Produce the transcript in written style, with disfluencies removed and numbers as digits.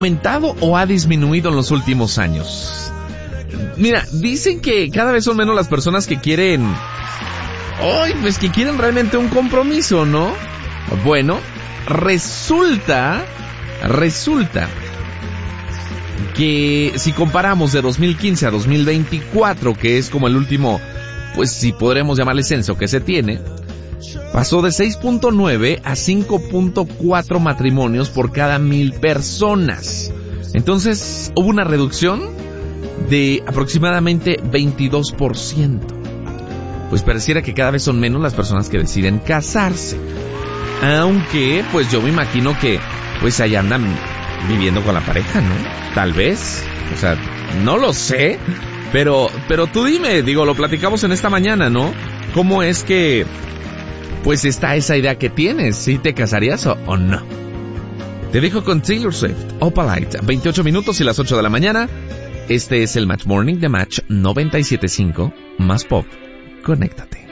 aumentado o ha disminuido en los últimos años? Mira, dicen que cada vez son menos las personas que quieren... pues que quieren realmente un compromiso, ¿no? Bueno, resulta que si comparamos de 2015 a 2024, que es como el último, pues si podremos llamarle censo que se tiene, pasó de 6.9 a 5.4 matrimonios por cada 1,000 personas. Entonces, hubo una reducción de aproximadamente 22%. Pues pareciera que cada vez son menos las personas que deciden casarse. Aunque, pues yo me imagino que, pues ahí andan viviendo con la pareja, ¿no? Tal vez. O sea, no lo sé. Pero tú dime, lo platicamos en esta mañana, ¿no? ¿Cómo es que, pues está esa idea que tienes? ¿Si te casarías o no? Te dejo con Taylor Swift, Opalite, 28 minutos y las 8 de la mañana. Este es el Match Morning de Match 97.5, más pop. Conéctate.